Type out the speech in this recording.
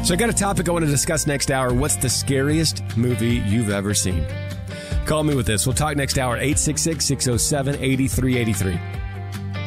So I got a topic I want to discuss next hour. What's the scariest movie you've ever seen? Call me with this. We'll talk next hour, 866-607-8383.